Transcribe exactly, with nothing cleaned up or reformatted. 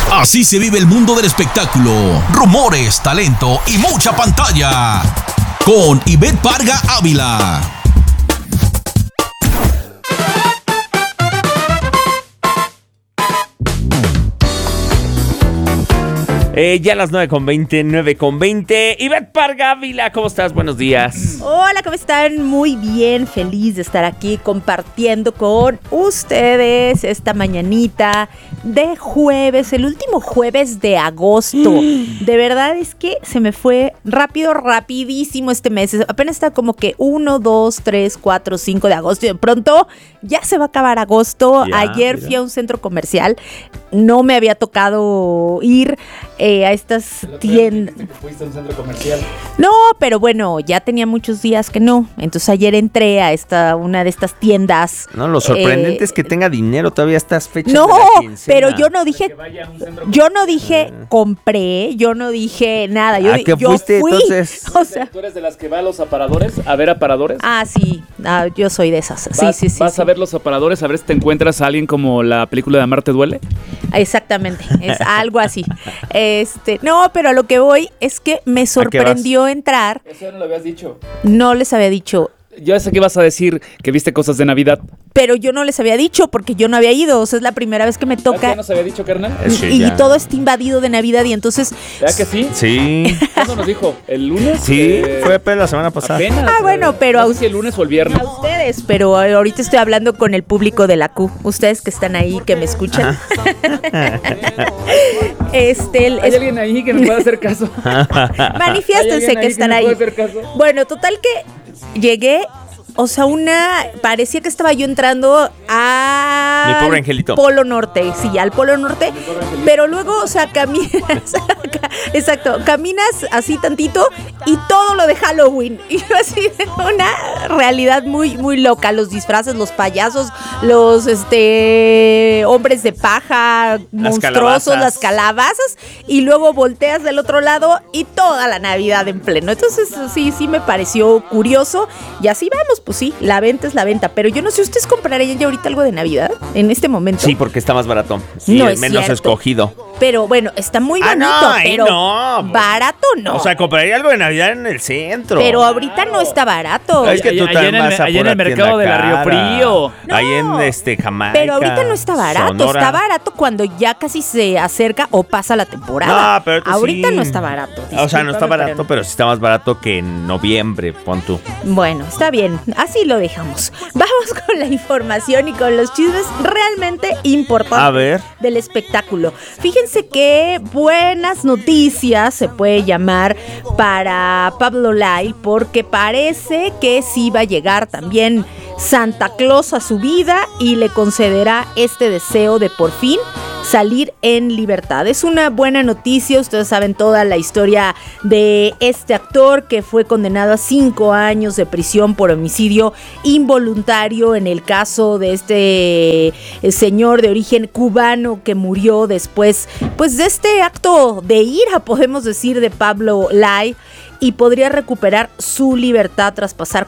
Así se vive el mundo del espectáculo. Rumores, talento y mucha pantalla. Con Ivette Parga Ávila. Eh, ya a las nueve con veinte, nueve con veinte. Ivette Parga Ávila, ¿cómo estás? Buenos días. Hola, ¿cómo están? Muy bien, feliz de estar aquí compartiendo con ustedes esta mañanita de jueves, el último jueves de agosto. De verdad es que se me fue rápido, rapidísimo este mes. Apenas está como que uno, dos, tres, cuatro, cinco de agosto y de pronto ya se va a acabar agosto. Ya, Ayer mira. fui a un centro comercial, no me había tocado ir eh, a estas tiendas. ¿Fuiste a un centro comercial? No, pero bueno, ya tenía muchos días que no. Entonces ayer entré a esta una de estas tiendas. No, lo sorprente eh, es que tenga dinero todavía estas fechas No, de la quincena. pero yo no dije, Que vaya a un centro yo no dije compré, yo no dije nada. Yo, ¿A di- qué yo fuiste, fui. entonces? O sea, ¿Tú eres de las que va a los aparadores a ver aparadores? ah, sí, ah, yo soy de esas. Sí, ¿Vas, sí, sí. vas sí. a ver los aparadores a ver si te encuentras a alguien como la película de Amar te duele? Exactamente, es algo así. Este, no, pero a lo que voy es que me sorprendió entrar. Eso ya no lo habías dicho. No les había dicho. Yo sé que vas a decir que viste cosas de Navidad. Pero yo no les había dicho porque yo no había ido. O sea, es la primera vez que me ¿Sabes que toca. ya nos había dicho, carnal? Eh, sí, y ya. todo está invadido de Navidad y entonces. ¿Verdad que sí? Sí, ¿Cuándo nos dijo? ¿El lunes? sí, Eh, fue apenas la semana pasada. apenas. Ah, bueno, eh, pero no a sé si el lunes o el viernes. A ustedes, pero ahorita estoy hablando con el público de la Q. Ustedes que están ahí, que me escuchan. este, el- ¿Hay es- alguien ahí que nos pueda hacer caso? manifiéstense ¿Hay alguien que ahí están nos ahí. pueda hacer caso? Bueno, total que llegué. O sea, una. Parecía que estaba yo entrando a. Mi pobre angelito. Polo Norte, sí, al Polo Norte. Pero luego, o sea, caminas. Exacto, caminas así tantito y todo lo de Halloween. Y yo así en una realidad muy, muy loca. Los disfraces, los payasos, los este hombres de paja, monstruosos, calabazas. las calabazas. Y luego volteas del otro lado y toda la Navidad en pleno. Entonces, sí, sí me pareció curioso. Y así vamos, pues sí, la venta es la venta. Pero yo no sé, ¿ustedes comprarían ya ahorita algo de Navidad en este momento? Sí, porque está más barato. Sí, No es es menos cierto. escogido. Pero bueno, está muy Ah, bonito, no, ahí pero no. barato no. O sea, compraría algo de Navidad en el centro. pero ahorita no está barato. Es que tú Allá- allá también en el- vas a allá en pura el mercado tienda de la Río cara. Frío. No. Ahí en este Jamaica. Pero ahorita no está barato, Sonora. está barato cuando ya casi se acerca o pasa la temporada. No, pero ahorita ahorita sí. no está barato. O sea, no está discúlpame, barato, pero pero sí está más barato que en noviembre, pon tú. no. Bueno, está bien, así lo dejamos. Vamos con la información y con los chismes realmente importantes A ver. del espectáculo. Fíjense qué buenas noticias se puede llamar para Pablo Lai, porque parece que sí va a llegar también Santa Claus a su vida y le concederá este deseo de por fin salir en libertad. Es una buena noticia, ustedes saben toda la historia de este actor que fue condenado a cinco años de prisión por homicidio involuntario en el caso de este eh, señor de origen cubano que murió después pues de este acto de ira, podemos decir, de Pablo Lai, y podría recuperar su libertad tras pasar